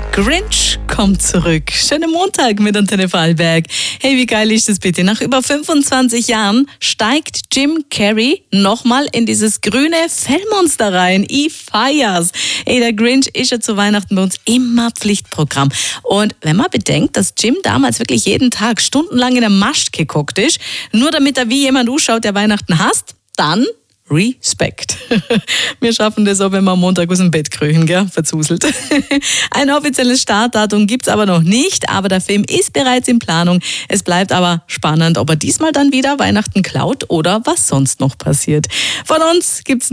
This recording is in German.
Grinch kommt zurück. Schönen Montag mit Antenne Vorarlberg. Hey, wie geil ist das bitte? Nach über 25 Jahren steigt Jim Carrey nochmal in dieses grüne Fellmonster rein. Ich feier's. Ey, der Grinch ist ja zu Weihnachten bei uns immer Pflichtprogramm. Und wenn man bedenkt, dass Jim damals wirklich jeden Tag stundenlang in der Mast geguckt ist, nur damit er wie jemand ausschaut, der Weihnachten hasst, dann Respekt. Wir schaffen das auch, wenn wir am Montag aus dem Bett kriechen, gell? Verzuselt. Ein offizielles Startdatum gibt's aber noch nicht, aber der Film ist bereits in Planung. Es bleibt aber spannend, ob er diesmal dann wieder Weihnachten klaut oder was sonst noch passiert. Von uns gibt's